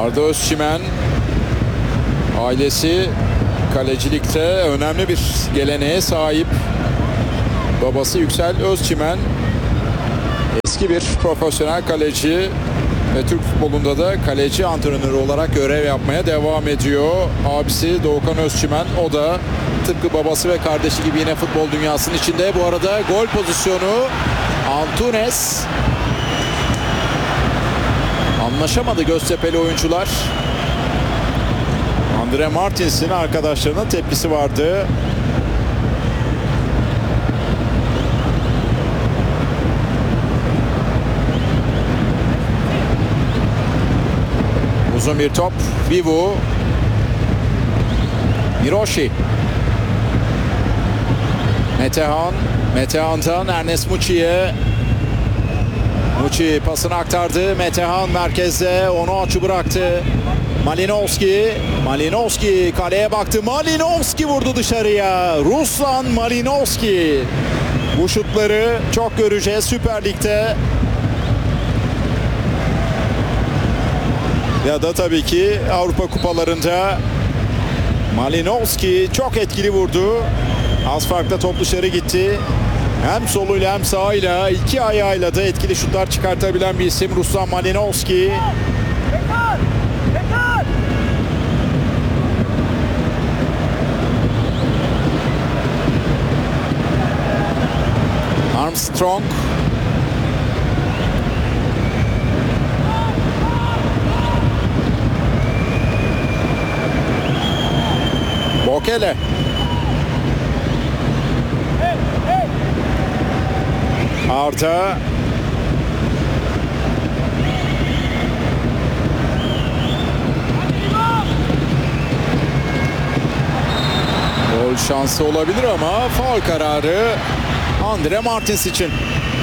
Arda Özçimen ailesi kalecilikte önemli bir geleneğe sahip. Babası Yüksel Özçimen eski bir profesyonel kaleci ve Türk futbolunda da kaleci antrenörü olarak görev yapmaya devam ediyor. Abisi Doğukan Özçimen, o da tıpkı babası ve kardeşi gibi yine futbol dünyasının içinde. Bu arada gol pozisyonu, Antunes. Anlaşamadı Göztepe'li oyuncular. Andre Martins'in arkadaşlarının tepkisi vardı. Uzun bir top. Vivu. Hiroshi. Metehan. Metehan'dan Ernest Muçi'ye. Muçi pasını aktardı. Metehan merkezde. Onu açı bıraktı. Malinovski. Malinovski kaleye baktı. Malinovski vurdu dışarıya. Ruslan Malinovski. Bu şutları çok göreceğiz Süper Lig'de. Ya da tabii ki Avrupa kupalarında. Malinovski çok etkili vurdu. Az farkla top dışarı gitti. Hem soluyla hem sağıyla, iki ayağıyla da etkili şutlar çıkartabilen bir isim Ruslan Malinovski. Armstrong. Bokele. Arda. Gol şansı olabilir ama faul kararı Andre Martins için.